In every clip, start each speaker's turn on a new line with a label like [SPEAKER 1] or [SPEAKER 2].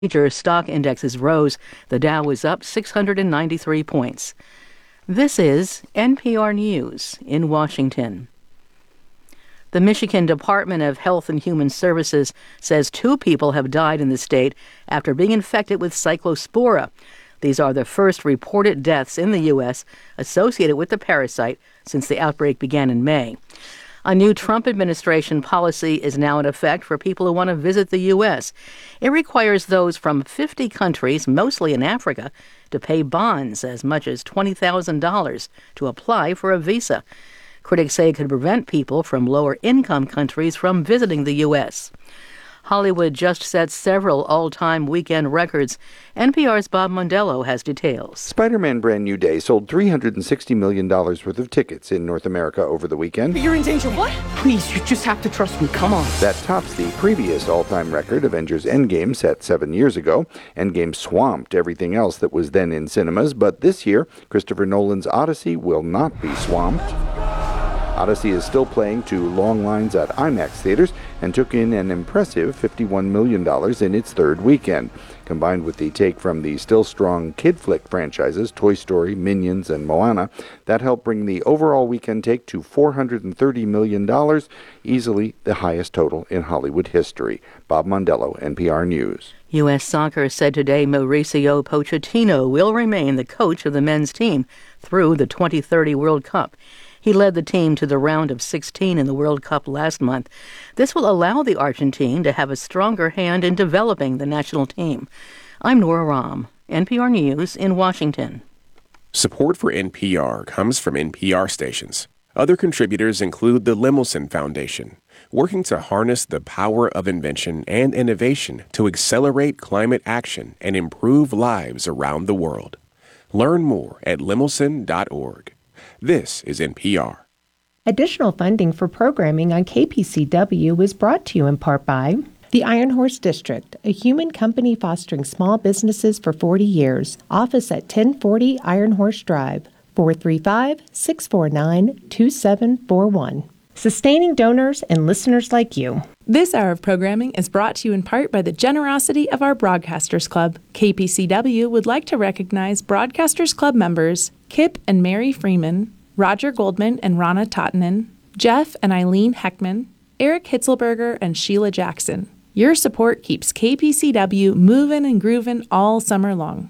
[SPEAKER 1] Major stock indexes rose. The Dow was up 693 points. This is NPR News in Washington. The Michigan Department of Health and Human Services says 2 people have died in the state after being infected with cyclospora. These are the first reported deaths in the U.S. associated with the parasite since the outbreak began in May. A new Trump administration policy is now in effect for people who want to visit the U.S. It requires those from 50 countries, mostly in Africa, to pay bonds as much as $20,000 to apply for a visa. Critics say it could prevent people from lower-income countries from visiting the U.S. Hollywood just set several all-time weekend records. NPR's Bob Mondello has details.
[SPEAKER 2] Spider-Man Brand New Day sold $360 million worth of tickets in North America over the weekend.
[SPEAKER 3] You're in danger. What? Please, you just have to trust me. Come on.
[SPEAKER 2] That tops the previous all-time record, Avengers Endgame, set 7 years ago. Endgame swamped everything else that was then in cinemas, but this year, Christopher Nolan's Odyssey will not be swamped. Odyssey is still playing to long lines at IMAX theaters and took in an impressive $51 million in its third weekend. Combined with the take from the still strong kid flick franchises Toy Story, Minions, and Moana, that helped bring the overall weekend take to $430 million, easily the highest total in Hollywood history. Bob Mondello, NPR News.
[SPEAKER 1] U.S. Soccer said today Mauricio Pochettino will remain the coach of the men's team through the 2030 World Cup. He led the team to the round of 16 in the World Cup last month. This will allow the Argentine to have a stronger hand in developing the national team. I'm Nora Rahm, NPR News in Washington.
[SPEAKER 4] Support for NPR comes from NPR stations. Other contributors include the Lemelson Foundation, working to harness the power of invention and innovation to accelerate climate action and improve lives around the world. Learn more at lemelson.org. This is NPR.
[SPEAKER 5] Additional funding for programming on KPCW was brought to you in part by the Iron Horse District, a human company fostering small businesses for 40 years. Office at 1040 Iron Horse Drive, 435-649-2741. Sustaining donors and listeners like you.
[SPEAKER 6] This hour of programming is brought to you in part by the generosity of our Broadcasters Club. KPCW would like to recognize Broadcasters Club members Kip and Mary Freeman, Roger Goldman and Rana Tottenen, Jeff and Eileen Heckman, Eric Hitzelberger and Sheila Jackson. Your support keeps KPCW moving and grooving all summer long.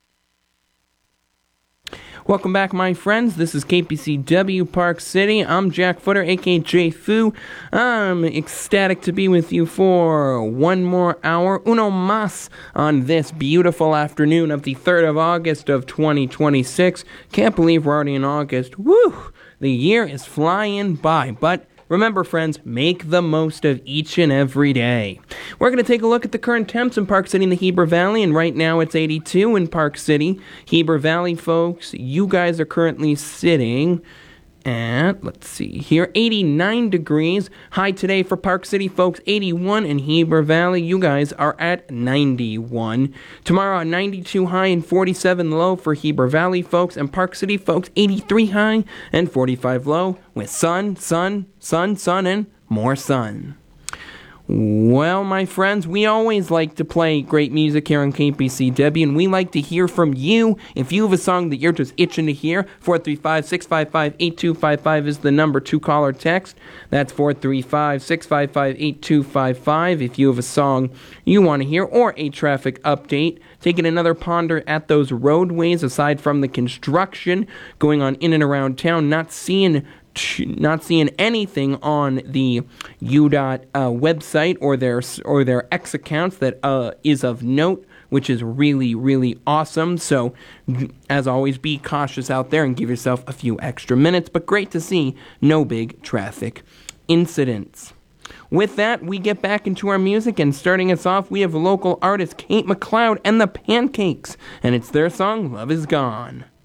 [SPEAKER 7] Welcome back, my friends. This is KPCW Park City. I'm Jack Footer, a.k.a. J Fu. I'm ecstatic to be with you for one more hour, uno más, on this beautiful afternoon of the 3rd of August of 2026. Can't believe we're already in August. Woo! The year is flying by, but remember, friends, make the most of each and every day. We're going to take a look at the current temps in Park City and the Heber Valley, and right now it's 82 in Park City. Heber Valley, folks, you guys are currently sitting at, let's see here, 89 degrees. High today for Park City, folks, 81. In Heber Valley, you guys are at 91. Tomorrow, 92 high and 47 low for Heber Valley, folks. And Park City, folks, 83 high and 45 low with sun, and more sun. Well, my friends, we always like to play great music here on KPCW, and we like to hear from you. If you have a song that you're just itching to hear, 435-655-8255 is the number to call or text. That's 435-655-8255 if you have a song you want to hear, or a traffic update. Taking another ponder at those roadways, aside from the construction going on in and around town, not seeing anything on the UDOT website or their X accounts that is of note, which is really, really awesome. So, as always, be cautious out there and give yourself a few extra minutes. But great to see no big traffic incidents. With that, we get back into our music, and starting us off, we have local artist Kate McLeod and the Pancakes, and it's their song, Love Is Gone.